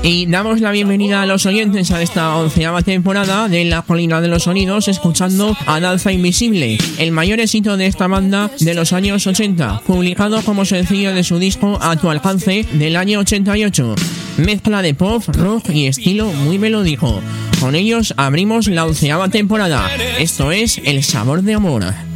Y damos la bienvenida a los oyentes a esta 11ª temporada de La Colina de los Sonidos, escuchando a Danza Invisible, el mayor éxito de esta banda de los años 80, publicado como sencillo de su disco A Tu Alcance del año 88. Mezcla de pop, rock y estilo muy melódico. Con ellos abrimos la 11ª temporada. Esto es El Sabor de Amor.